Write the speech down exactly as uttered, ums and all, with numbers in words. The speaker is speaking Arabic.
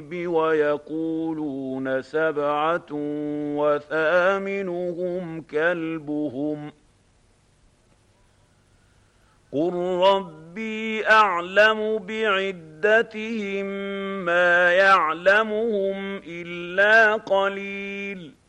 ويقولون سبعة وثامنهم كلبهم قل ربي أعلم بعدتهم ما يعلمهم إلا قليل